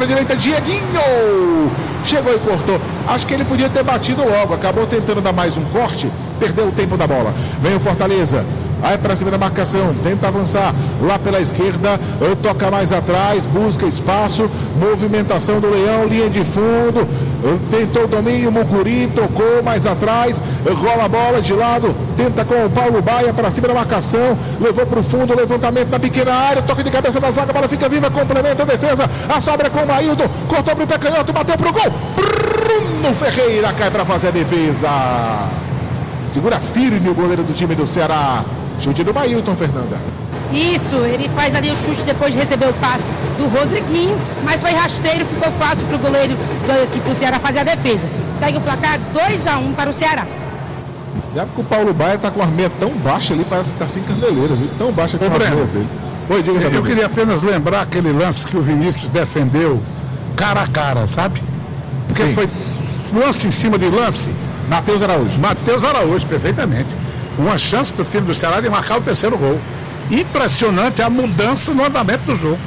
para a direita, Dieguinho. Chegou e cortou. Acho que ele podia ter batido logo. Acabou tentando dar mais um corte. Perdeu o tempo da bola. Vem o Fortaleza. Vai para cima da marcação, tenta avançar lá pela esquerda, toca mais atrás, busca espaço, movimentação do Leão, linha de fundo, tentou o domínio, Mucuri, tocou mais atrás, rola a bola de lado, tenta com o Paulo Baia para cima da marcação, levou para o fundo, levantamento na pequena área, toque de cabeça da zaga, a bola fica viva, complementa a defesa, a sobra com o Mailton, cortou para o pé canhoto, bateu para o gol, Bruno Ferreira cai para fazer a defesa, segura firme o goleiro do time do Ceará. Chute do Mailton, Fernanda. Isso, ele faz ali o chute depois de receber o passe do Rodriguinho, mas foi rasteiro, ficou fácil para o goleiro da equipe do Ceará fazer a defesa. Segue o placar 2-1 para o Ceará. Já porque o Paulo Baia tá com a meia tão baixa ali, parece que tá sem candeleira, viu? Tão baixa que as meias dele. Oi, diga também. Eu queria apenas lembrar aquele lance que o Vinícius defendeu cara a cara, sabe? Porque sim, foi lance em cima de lance. Matheus Araújo, perfeitamente. Uma chance do time do Ceará de marcar o terceiro gol. Impressionante a mudança no andamento do jogo.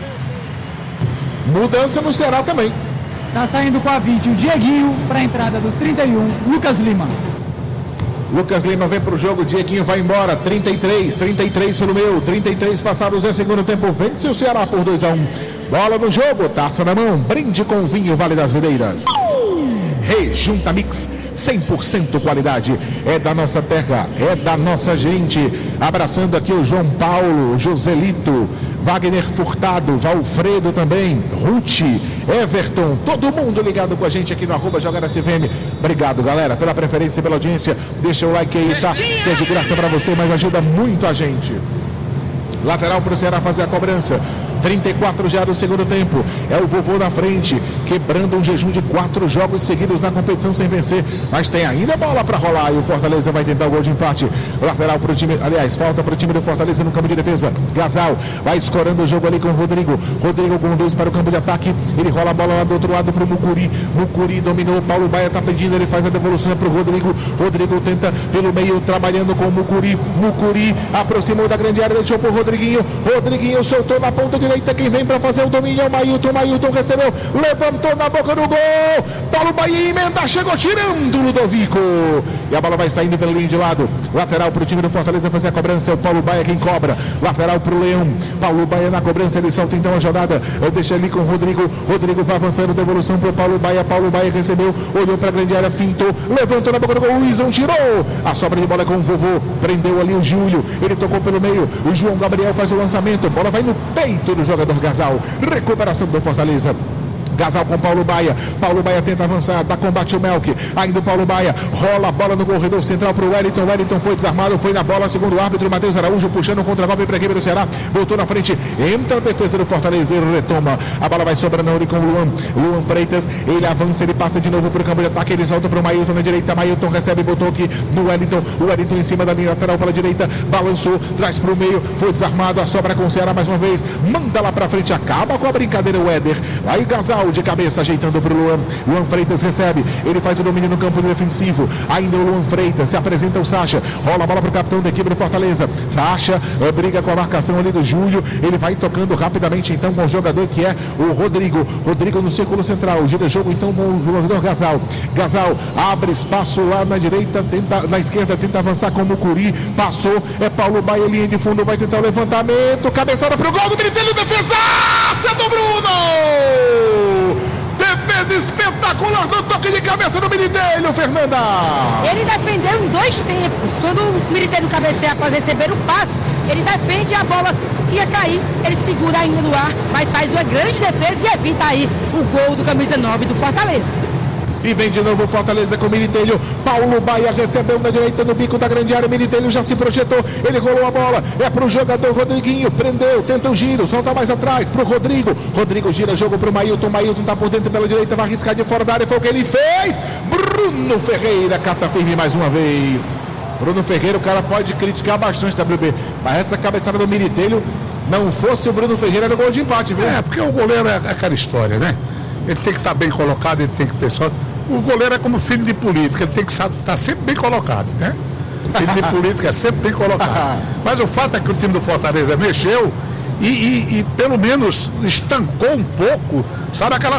Mudança no Ceará também. Tá saindo com a 20 o Dieguinho para a entrada do 31, Lucas Lima. Lucas Lima vem pro jogo, Dieguinho vai embora, 33 pelo meu, 33 passados em segundo tempo, vence o Ceará por 2-1. Bola no jogo, taça na mão, brinde com vinho Vale das Videiras. Rejunta Mix, 100% qualidade, é da nossa terra, é da nossa gente. Abraçando aqui o João Paulo, Joselito, Wagner Furtado, Valfredo também, Ruth, Everton, todo mundo ligado com a gente aqui no @JogaSFM. Obrigado, galera, pela preferência e pela audiência. Deixa o like aí, tá? Que é de graça pra você, mas ajuda muito a gente. Lateral para o Ceará fazer a cobrança. 34 já do segundo tempo. É o Vovô na frente, quebrando um jejum de 4 jogos seguidos na competição sem vencer. Mas tem ainda bola para rolar e o Fortaleza vai tentar o gol de empate. Lateral para o time, aliás, falta para o time do Fortaleza no campo de defesa. Gasal vai escorando o jogo ali com o Rodrigo. Rodrigo conduz para o campo de ataque. Ele rola a bola lá do outro lado para o Mucuri. Mucuri dominou. Paulo Baia está pedindo. Ele faz a devolução para o Rodrigo. Rodrigo tenta pelo meio, trabalhando com o Mucuri. Mucuri aproximou da grande área, deixou para o Rodriguinho. Rodriguinho soltou na ponta direita. Quem vem para fazer o domínio é o Mailton. Mailton recebeu, levantou na boca do gol. Paulo Baia emenda, chegou tirando o Ludovico. E a bola vai saindo pela linha de lado. Lateral para o time do Fortaleza fazer a cobrança. É o Paulo Baia quem cobra. Lateral para o Leão. Paulo Baia na cobrança. Ele solta então a jogada. Deixa ali com o Rodrigo. Rodrigo vai avançando. Devolução para o Paulo Baia. Paulo Baia recebeu, olhou para a grande área, fintou, levantou na boca do gol. O Luizão tirou. A sobra de bola com o Vovô. Prendeu ali o Júlio. Ele tocou pelo meio. O João Gabriel faz o lançamento. Bola vai no peito do jogador Gasal. Recuperação do Fortaleza. Gasal com Paulo Baia. Paulo Baia tenta avançar, dá combate o Melk. Ainda o Paulo Baia rola a bola no corredor central para o Wellington. Wellington foi desarmado, foi na bola. Segundo o árbitro, Matheus Araújo puxando o contra-golpe para a equipe do Ceará. Botou na frente, entra a defesa do Fortaleza. Ele retoma. A bola vai sobrando ali com o Luan. Luan Freitas. Ele avança, ele passa de novo para o campo de ataque. Ele solta para o Mailton na direita. Mailton recebe, botou aqui no Wellington. O Wellington em cima da linha lateral pela direita. Balançou, traz para o meio. Foi desarmado. A sobra com o Ceará mais uma vez. Manda lá para frente. Acaba com a brincadeira o Éder. Aí Gasal de cabeça, ajeitando para o Luan. Luan Freitas recebe, ele faz o domínio no campo defensivo. Ainda o Luan Freitas, se apresenta o Sacha, rola a bola para o capitão da equipe do Fortaleza. Sacha briga com a marcação ali do Júlio. Ele vai tocando rapidamente então com o jogador que é o Rodrigo. Rodrigo no círculo central, gira jogo então com o jogador Gasal. Gasal abre espaço lá na direita, tenta, na esquerda, tenta avançar com o Mucuri. Passou, é Paulo Baia, linha de fundo, vai tentar o levantamento. Cabeçada para o gol do Militelho, defesa! Do Bruno! Defesa espetacular do toque de cabeça do Militelho, Fernanda! Ele defendeu em 2 tempos. Quando o Militelho cabeceia após receber o passe, ele defende, a bola ia cair, ele segura ainda no ar, mas faz uma grande defesa e evita aí o gol do camisa 9 do Fortaleza. E vem de novo o Fortaleza com o Militelho. Paulo Baia recebeu na direita no bico da grande área. O Militelho já se projetou. Ele rolou a bola. É para o jogador Rodriguinho. Prendeu, tenta o giro. Solta mais atrás para o Rodrigo. Rodrigo gira jogo para o Mailton. Mailton está por dentro pela direita. Vai arriscar de fora da área. Foi o que ele fez. Bruno Ferreira cata firme mais uma vez. Bruno Ferreira, o cara pode criticar bastante, WB. Mas essa cabeçada do Militelho, não fosse o Bruno Ferreira, era o gol de empate, viu? É, porque o goleiro é aquela história, né? Ele tem que estar bem colocado, ele tem que ter sorte. O goleiro é como filho de político, ele tem que estar sempre bem colocado, né? Filho de político é sempre bem colocado. Mas o fato é que o time do Fortaleza mexeu e pelo menos estancou um pouco, sabe aquela